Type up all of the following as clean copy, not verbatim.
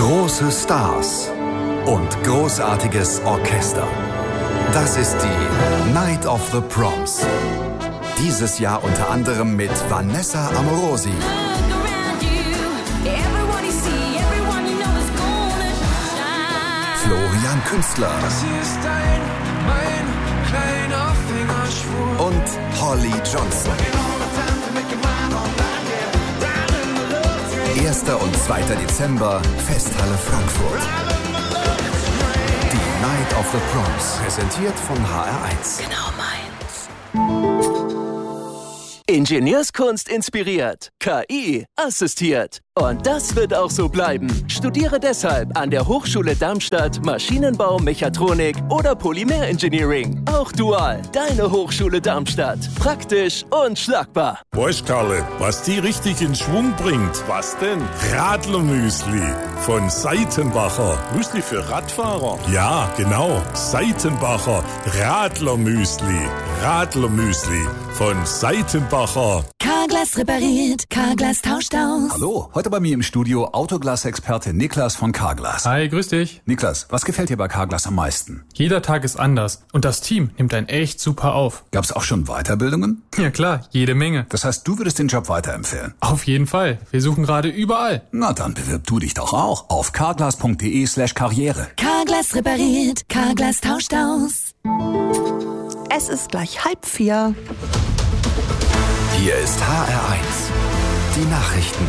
Große Stars und großartiges Orchester. Das ist die Night of the Proms. Dieses Jahr unter anderem mit Vanessa Amorosi, Florian Künstler und Holly Johnson. 1. und 2. Dezember, Festhalle Frankfurt. Die Night of the Proms, präsentiert von HR1. Genau meins. Ingenieurskunst inspiriert, KI assistiert. Und das wird auch so bleiben. Studiere deshalb an der Hochschule Darmstadt Maschinenbau, Mechatronik oder Polymerengineering. Auch dual, deine Hochschule Darmstadt. Praktisch und schlagbar. Weißt Karle, was die richtig in Schwung bringt? Was denn? Radlermüsli von Seitenbacher. Müsli für Radfahrer? Ja, genau. Seitenbacher Radlermüsli. Radlermüsli von Seitenbacher. Carglass repariert, Carglass tauscht aus. Hallo, heute bei mir im Studio Autoglas-Experte Niklas von Carglass. Hi, grüß dich. Niklas, was gefällt dir bei Carglass am meisten? Jeder Tag ist anders und das Team nimmt einen echt super auf. Gab's auch schon Weiterbildungen? Ja klar, jede Menge. Das heißt, du würdest den Job weiterempfehlen? Auf jeden Fall. Wir suchen gerade überall. Na, dann bewirb du dich doch auch auf carglass.de/karriere. Carglass repariert, Carglass tauscht aus. Es ist gleich 3:30. Hier ist HR1. Die Nachrichten.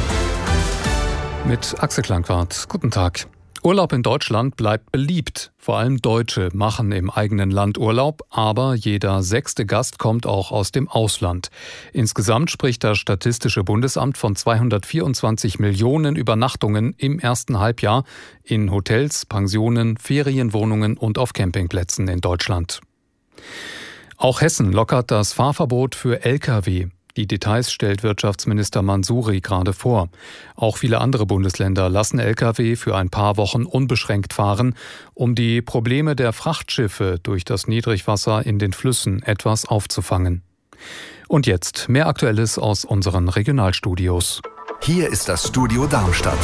Mit Axel Klangwart. Guten Tag. Urlaub in Deutschland bleibt beliebt. Vor allem Deutsche machen im eigenen Land Urlaub, aber jeder 6. Gast kommt auch aus dem Ausland. Insgesamt spricht das Statistische Bundesamt von 224 Millionen Übernachtungen im ersten Halbjahr in Hotels, Pensionen, Ferienwohnungen und auf Campingplätzen in Deutschland. Auch Hessen lockert das Fahrverbot für Lkw. Die Details stellt Wirtschaftsminister Mansouri gerade vor. Auch viele andere Bundesländer lassen Lkw für ein paar Wochen unbeschränkt fahren, um die Probleme der Frachtschiffe durch das Niedrigwasser in den Flüssen etwas aufzufangen. Und jetzt mehr Aktuelles aus unseren Regionalstudios. Hier ist das Studio Darmstadt.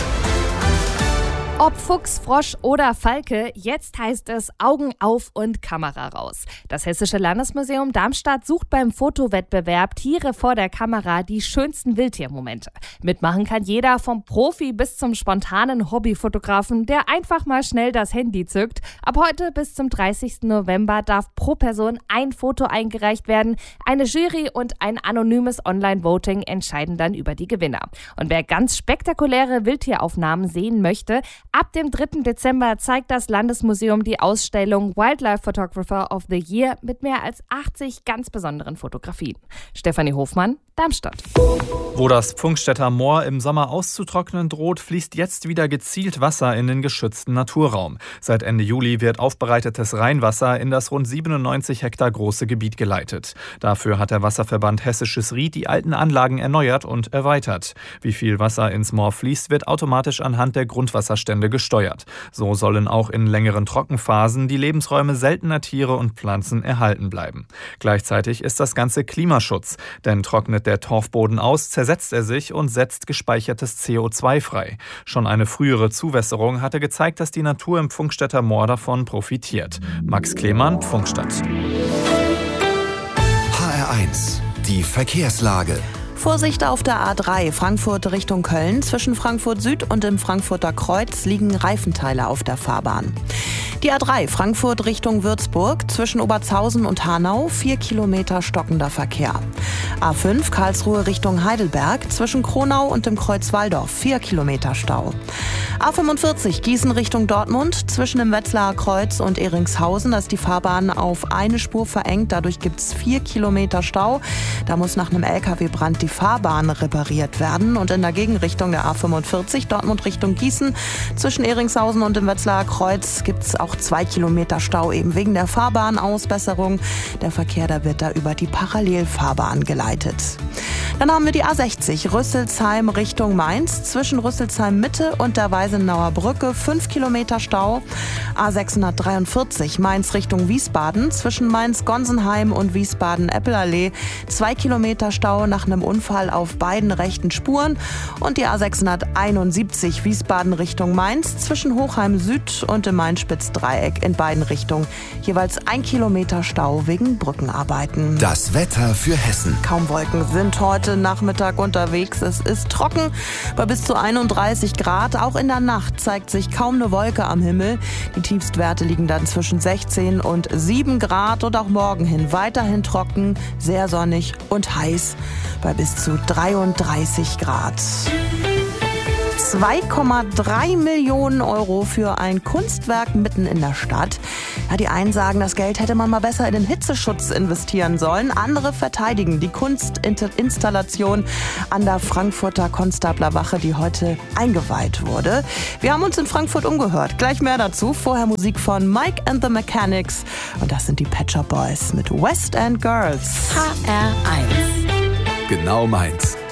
Ob Fuchs, Frosch oder Falke, jetzt heißt es Augen auf und Kamera raus. Das Hessische Landesmuseum Darmstadt sucht beim Fotowettbewerb Tiere vor der Kamera die schönsten Wildtiermomente. Mitmachen kann jeder, vom Profi bis zum spontanen Hobbyfotografen, der einfach mal schnell das Handy zückt. Ab heute bis zum 30. November darf pro Person ein Foto eingereicht werden. Eine Jury und ein anonymes Online-Voting entscheiden dann über die Gewinner. Und wer ganz spektakuläre Wildtieraufnahmen sehen möchte, ab dem 3. Dezember zeigt das Landesmuseum die Ausstellung Wildlife Photographer of the Year mit mehr als 80 ganz besonderen Fotografien. Stefanie Hofmann, Darmstadt. Wo das Pfungstädter Moor im Sommer auszutrocknen droht, fließt jetzt wieder gezielt Wasser in den geschützten Naturraum. Seit Ende Juli wird aufbereitetes Rheinwasser in das rund 97 Hektar große Gebiet geleitet. Dafür hat der Wasserverband Hessisches Ried die alten Anlagen erneuert und erweitert. Wie viel Wasser ins Moor fließt, wird automatisch anhand der Grundwasserstände gesteuert. So sollen auch in längeren Trockenphasen die Lebensräume seltener Tiere und Pflanzen erhalten bleiben. Gleichzeitig ist das Ganze Klimaschutz, denn trocknet der Torfboden aus, zersetzt er sich und setzt gespeichertes CO2 frei. Schon eine frühere Zuwässerung hatte gezeigt, dass die Natur im Pfungstädter Moor davon profitiert. Max Klemann, Pfungstadt. HR1, die Verkehrslage. Vorsicht auf der A3 Frankfurt Richtung Köln. Zwischen Frankfurt Süd und dem Frankfurter Kreuz liegen Reifenteile auf der Fahrbahn. Die A3 Frankfurt Richtung Würzburg. Zwischen Obertshausen und Hanau 4 Kilometer stockender Verkehr. A5 Karlsruhe Richtung Heidelberg. Zwischen Kronau und dem Kreuz Walldorf 4 Kilometer Stau. A45 Gießen Richtung Dortmund. Zwischen dem Wetzlarer Kreuz und Eringshausen ist die Fahrbahn auf eine Spur verengt. Dadurch gibt es 4 Kilometer Stau. Da muss nach einem Lkw-Brand die Fahrbahn repariert werden. Und in der Gegenrichtung der A45 Dortmund Richtung Gießen zwischen Eringshausen und dem Wetzlarer Kreuz gibt es auch 2 Kilometer Stau, eben wegen der Fahrbahnausbesserung. Der Verkehr, da wird da über die Parallelfahrbahn geleitet. Dann haben wir die A60 Rüsselsheim Richtung Mainz. Zwischen Rüsselsheim Mitte und der Weisenauer Brücke 5 Kilometer Stau. A643 Mainz Richtung Wiesbaden. Zwischen Mainz-Gonsenheim und Wiesbaden-Eppelallee 2 Kilometer Stau nach einem Unfall Unfall auf beiden rechten Spuren. Und die A671 Wiesbaden Richtung Mainz zwischen Hochheim Süd und dem Main-Spitz-Dreieck in beiden Richtungen. Jeweils 1 Kilometer Stau wegen Brückenarbeiten. Das Wetter für Hessen. Kaum Wolken sind heute Nachmittag unterwegs. Es ist trocken bei bis zu 31 Grad. Auch in der Nacht zeigt sich kaum eine Wolke am Himmel. Die Tiefstwerte liegen dann zwischen 16 und 7 Grad und auch morgen hin weiterhin trocken, sehr sonnig und heiß bei bis zu 33 Grad. 2,3 Millionen Euro für ein Kunstwerk mitten in der Stadt. Ja, die einen sagen, das Geld hätte man mal besser in den Hitzeschutz investieren sollen. Andere verteidigen die Kunstinstallation an der Frankfurter Konstablerwache, die heute eingeweiht wurde. Wir haben uns in Frankfurt umgehört. Gleich mehr dazu. Vorher Musik von Mike and the Mechanics. Und das sind die Pet Shop Boys mit West End Girls. HR1. Genau meins.